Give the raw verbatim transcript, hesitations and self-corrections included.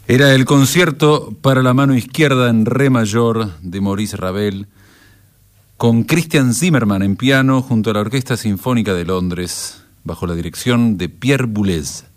Era el concierto para la mano izquierda en re mayor de Maurice Ravel, con Christian Zimmermann en piano junto a la Orquesta Sinfónica de Londres, bajo la dirección de Pierre Boulez.